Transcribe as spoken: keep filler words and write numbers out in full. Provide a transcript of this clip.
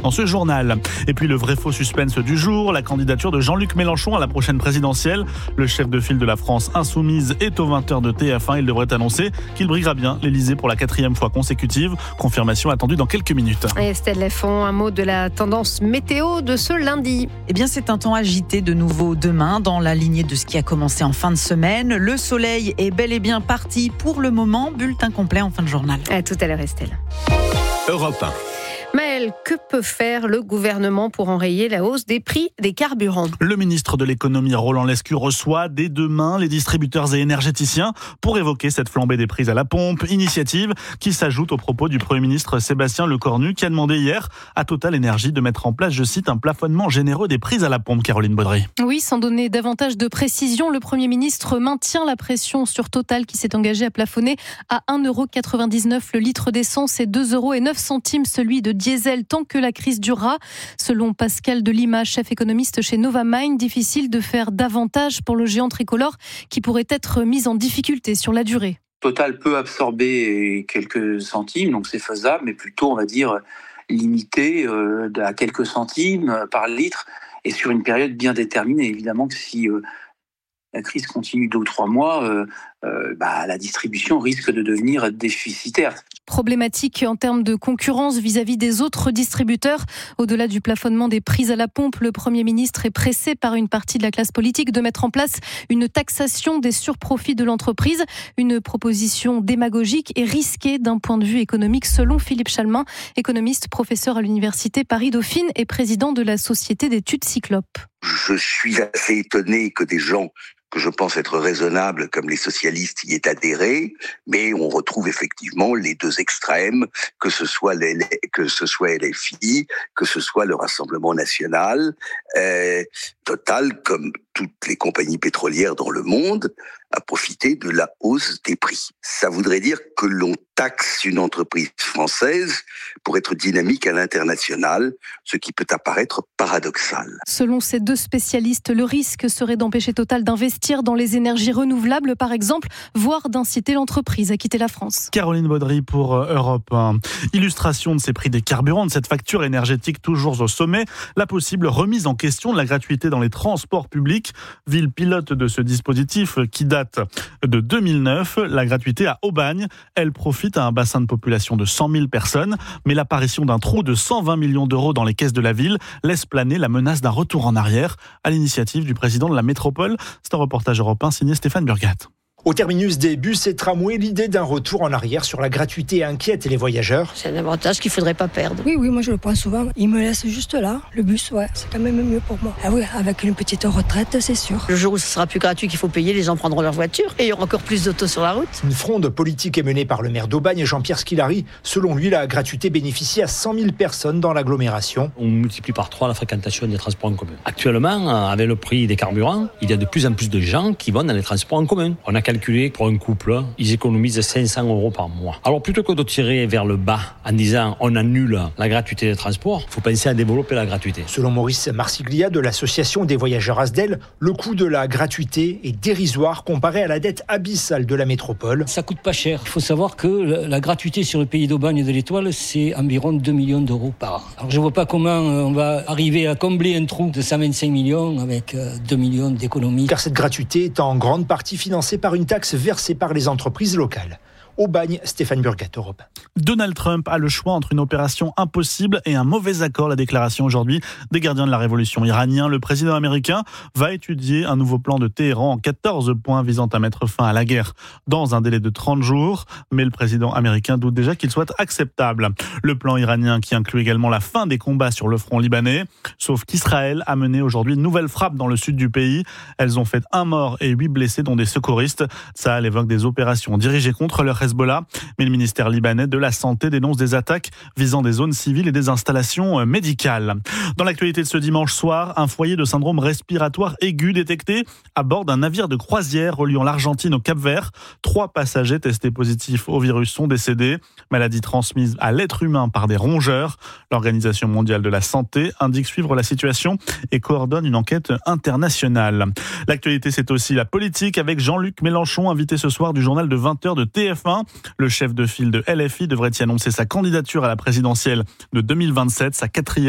dans ce journal. Et puis le vrai faux suspense du jour, la candidature de Jean-Luc Mélenchon à la prochaine présidentielle. Le chef de file de la France insoumise est aux vingt heures de T F un. Il devrait annoncer qu'il briguera bien l'Elysée pour la quatrième fois consécutive. Confirmation attendue dans quelques minutes. Et Estelle Leffon, un mot de la tendance météo de ce lundi. Eh bien, c'est un temps agité de nouveau demain, dans la lignée de ce qui a commencé en fin de semaine. Le soleil est bel et bien parti pour le moment. Bulletin complet en fin de journal. À tout à l'heure, Estelle. Europe un. Maëlle, que peut faire le gouvernement pour enrayer la hausse des prix des carburants ? Le ministre de l'économie Roland Lescure reçoit dès demain les distributeurs et énergéticiens pour évoquer cette flambée des prix à la pompe. Initiative qui s'ajoute aux propos du Premier ministre Sébastien Lecornu qui a demandé hier à Total Énergie de mettre en place, je cite, un plafonnement généreux des prix à la pompe. Caroline Baudry. Oui, sans donner davantage de précision, le Premier ministre maintient la pression sur Total qui s'est engagé à plafonner à un euro quatre-vingt-dix-neuf le litre d'essence et deux euros neuf celui de diesel tant que la crise durera. Selon Pascal Delima, chef économiste chez Novamind, difficile de faire davantage pour le géant tricolore qui pourrait être mis en difficulté sur la durée. Total peut absorber quelques centimes, donc c'est faisable, mais plutôt, on va dire, limité à quelques centimes par litre et sur une période bien déterminée. Évidemment que si la crise continue deux ou trois mois, euh, euh, bah, la distribution risque de devenir déficitaire. Problématique en termes de concurrence vis-à-vis des autres distributeurs. Au-delà du plafonnement des prix à la pompe, le Premier ministre est pressé par une partie de la classe politique de mettre en place une taxation des surprofits de l'entreprise. Une proposition démagogique et risquée d'un point de vue économique, selon Philippe Chalmin, économiste, professeur à l'université Paris-Dauphine et président de la Société d'études Cyclope. Je suis assez étonné que des gens que je pense être raisonnables, comme les socialistes, y aient adhéré, mais on retrouve effectivement les deux extrêmes, que ce soit les, que ce soit L F I, que ce soit le Rassemblement national. Euh, Total, comme toutes les compagnies pétrolières dans le monde, a profité de la hausse des prix. Ça voudrait dire que l'on taxe une entreprise française pour être dynamique à l'international, ce qui peut apparaître paradoxal. Selon ces deux spécialistes, le risque serait d'empêcher Total d'investir dans les énergies renouvelables, par exemple, voire d'inciter l'entreprise à quitter la France. Caroline Baudry pour Europe un. Illustration de ces prix des carburants, de cette facture énergétique toujours au sommet, la possible remise en question de la gratuité dans les transports publics. Ville pilote de ce dispositif qui date de deux mille neuf, la gratuité à Aubagne, elle profite à un bassin de population de cent mille personnes, mais l'apparition d'un trou de cent vingt millions d'euros dans les caisses de la ville laisse planer la menace d'un retour en arrière à l'initiative du président de la métropole. C'est un reportage européen signé Stéphane Burgat. Au terminus des bus et tramways, l'idée d'un retour en arrière sur la gratuité inquiète les voyageurs. C'est un avantage qu'il ne faudrait pas perdre. Oui, oui, moi je le prends souvent. Il me laisse juste là, le bus, ouais, c'est quand même mieux pour moi. Ah oui, avec une petite retraite, c'est sûr. Le jour où ce sera plus gratuit qu'il faut payer, les gens prendront leur voiture et il y aura encore plus d'autos sur la route. Une fronde politique est menée par le maire d'Aubagne, Jean-Pierre Squilary. Selon lui, la gratuité bénéficie à cent mille personnes dans l'agglomération. On multiplie par trois la fréquentation des transports en commun. Actuellement, avec le prix des carburants, il y a de plus en plus de gens qui vont dans les transports en commun. On a calculé pour un couple, ils économisent cinq cents euros par mois. Alors plutôt que de tirer vers le bas en disant on annule la gratuité des transports, il faut penser à développer la gratuité. Selon Maurice Marsiglia de l'association des voyageurs Asdel, le coût de la gratuité est dérisoire comparé à la dette abyssale de la métropole. Ça coûte pas cher. Il faut savoir que la gratuité sur le pays d'Aubagne et de l'Étoile, c'est environ deux millions d'euros par an. Alors je vois pas comment on va arriver à combler un trou de cent vingt-cinq millions avec deux millions d'économies. Car cette gratuité est en grande partie financée par une taxe versée par les entreprises locales. Aubagne, Stéphane Burgat, Europe. Donald Trump a le choix entre une opération impossible et un mauvais accord. La déclaration aujourd'hui des gardiens de la révolution iranien. Le président américain va étudier un nouveau plan de Téhéran en quatorze points visant à mettre fin à la guerre dans un délai de trente jours. Mais le président américain doute déjà qu'il soit acceptable. Le plan iranien qui inclut également la fin des combats sur le front libanais. Sauf qu'Israël a mené aujourd'hui une nouvelle frappe dans le sud du pays. Elles ont fait un mort et huit blessés, dont des secouristes. Ça évoque des opérations dirigées contre le Hezbollah, mais le ministère libanais de la Santé dénonce des attaques visant des zones civiles et des installations médicales. Dans l'actualité de ce dimanche soir, un foyer de syndrome respiratoire aigu détecté à bord d'un navire de croisière reliant l'Argentine au Cap-Vert. Trois passagers testés positifs au virus sont décédés. Maladie transmise à l'être humain par des rongeurs. L'Organisation mondiale de la santé indique suivre la situation et coordonne une enquête internationale. L'actualité, c'est aussi la politique avec Jean-Luc Mélenchon, invité ce soir du journal de vingt heures de T F un. Le chef de file de L F I devrait y annoncer sa candidature à la présidentielle de deux mille vingt-sept, sa quatrième